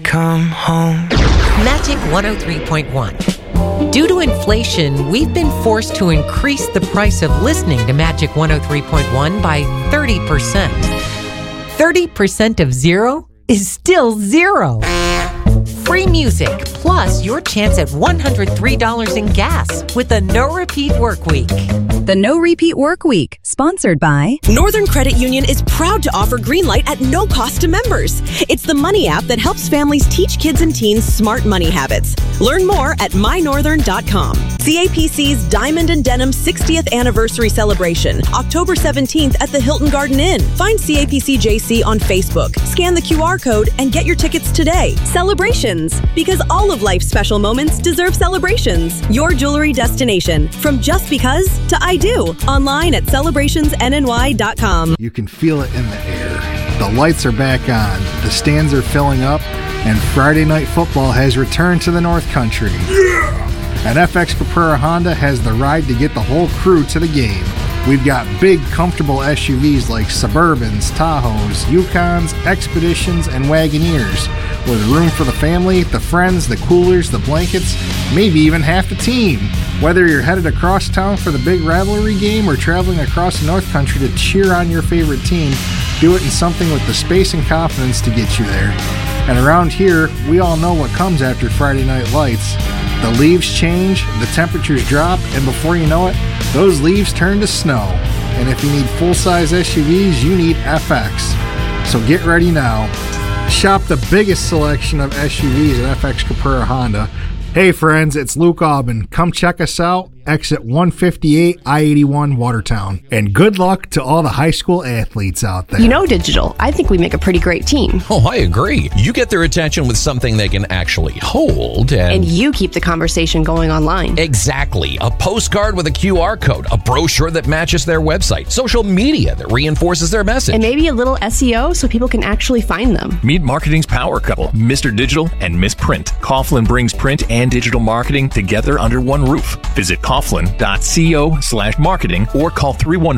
Come home. Magic 103.1. Due to inflation, we've been forced to increase the price of listening to Magic 103.1 by 30%. 30% of zero is still zero. Free music, plus your chance at $103 in gas with a no-repeat work week. The No Repeat Work Week, sponsored by Northern Credit Union is proud to offer Greenlight at no cost to members. It's the money app that helps families teach kids and teens smart money habits. Learn more at mynorthern.com. CAPC's Diamond and Denim 60th anniversary celebration, October 17th at the Hilton Garden Inn. Find CAPC JC on Facebook. Scan the QR code and get your tickets today. Celebrations, because all of life's special moments deserve celebrations. Your jewelry destination, from just because to I do. Online at celebrationsnny.com. You can feel it in the air. The lights are back on, the stands are filling up, and Friday Night Football has returned to the North Country. Yeah! And FX Caprara Honda has the ride to get the whole crew to the game. We've got big, comfortable SUVs like Suburbans, Tahoes, Yukons, Expeditions, and Wagoneers, with room for the family, the friends, the coolers, the blankets, maybe even half the team. Whether you're headed across town for the big rivalry game or traveling across the North Country to cheer on your favorite team, do it in something with the space and confidence to get you there. And around here, we all know what comes after Friday Night Lights. The leaves change, the temperatures drop, and before you know it, those leaves turn to snow. And if you need full-size SUVs, you need FX. So get ready now. Shop the biggest selection of SUVs at FX Caprara Honda. Hey friends, it's Luke Aubin. Come check us out. Exit 158, I-81, Watertown. And good luck to all the high school athletes out there. You know, Digital, I think we make a pretty great team. Oh, I agree. You get their attention with something they can actually hold. And you keep the conversation going online. Exactly. A postcard with a QR code, a brochure that matches their website, social media that reinforces their message. And maybe a little SEO so people can actually find them. Meet marketing's power couple, Mr. Digital and Miss Print. Coughlin brings print and digital marketing together under one roof. Visit coughlin.co/marketing or call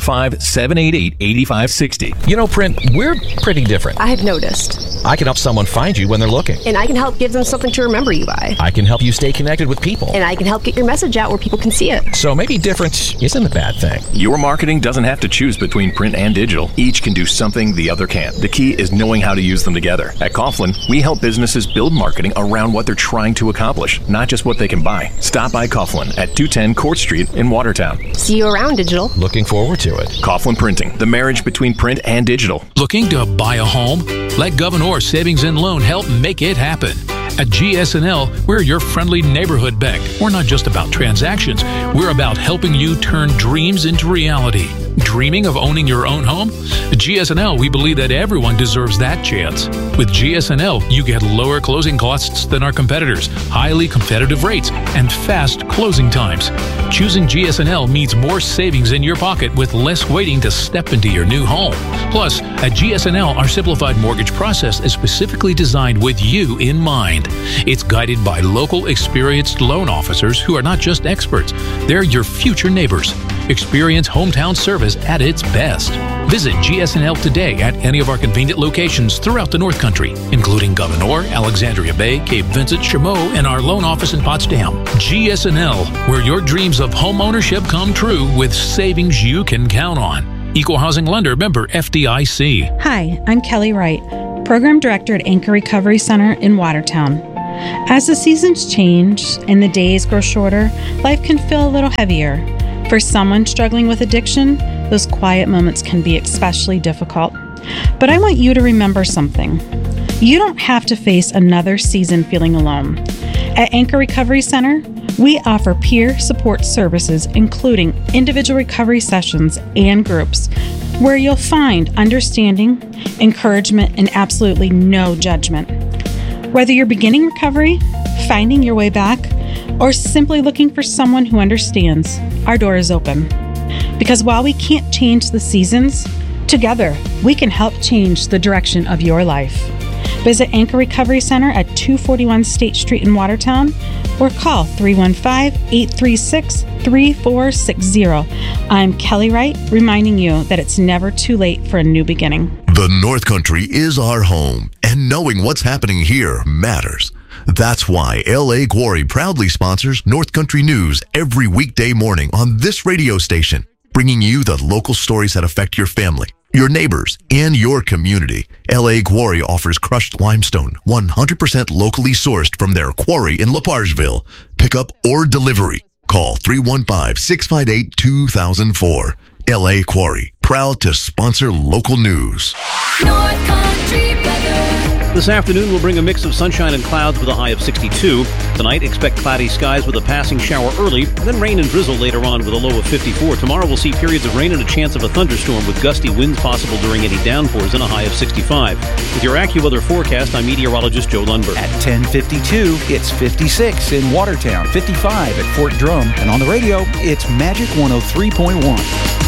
315-788-8560. You know, Print, we're pretty different. I have noticed. I can help someone find you when they're looking. And I can help give them something to remember you by. I can help you stay connected with people. And I can help get your message out where people can see it. So maybe different isn't a bad thing. Your marketing doesn't have to choose between print and digital. Each can do something the other can't. The key is knowing how to use them together. At Coughlin, we help businesses build marketing around what they're trying to accomplish, not just what they can buy. Stop by Coughlin at 210 Court Street in Watertown. See you around, Digital. Looking forward to it. Coughlin Printing, the marriage between print and digital. Looking to buy a home? Let Governor Savings and Loan help make it happen. At GS&L, we're your friendly neighborhood bank. We're not just about transactions. We're about helping you turn dreams into reality. Dreaming of owning your own home? At GS&L, we believe that everyone deserves that chance. With GS&L, you get lower closing costs than our competitors, highly competitive rates, and fast closing times. Choosing GS&L means more savings in your pocket with less waiting to step into your new home. Plus, at GS&L, our simplified mortgage process is specifically designed with you in mind. It's guided by local, experienced loan officers who are not just experts. They're your future neighbors. Experience hometown service at its best. Visit GS&L today at any of our convenient locations throughout the North Country, including Governor, Alexandria Bay, Cape Vincent, Chameau, and our loan office in Potsdam. GS&L, where your dreams of home ownership come true with savings you can count on. Equal Housing Lender, member FDIC. Hi, I'm Kelly Wright, Program Director at Anchor Recovery Center in Watertown. As the seasons change and the days grow shorter, life can feel a little heavier. For someone struggling with addiction, those quiet moments can be especially difficult. But I want you to remember something. You don't have to face another season feeling alone. At Anchor Recovery Center, we offer peer support services, including individual recovery sessions and groups, where you'll find understanding, encouragement, and absolutely no judgment. Whether you're beginning recovery, finding your way back, or simply looking for someone who understands, our door is open. Because while we can't change the seasons, together we can help change the direction of your life. Visit Anchor Recovery Center at 241 State Street in Watertown or call 315-836-3460. I'm Kelly Wright, reminding you that it's never too late for a new beginning. The North Country is our home, and and knowing what's happening here matters. That's why L.A. Quarry proudly sponsors North Country News every weekday morning on this radio station, bringing you the local stories that affect your family, your neighbors, and your community. L.A. Quarry offers crushed limestone, 100% locally sourced from their quarry in LaPargeville. Pickup or delivery. Call 315-658-2004. L.A. Quarry, proud to sponsor local news. North Country weather. This afternoon will bring a mix of sunshine and clouds with a high of 62. Tonight, expect cloudy skies with a passing shower early, and then rain and drizzle later on with a low of 54. Tomorrow we'll see periods of rain and a chance of a thunderstorm with gusty winds possible during any downpours and a high of 65. With your AccuWeather forecast, I'm meteorologist Joe Lundberg. At 10:52, it's 56 in Watertown, 55 at Fort Drum, and on the radio, it's Magic 103.1.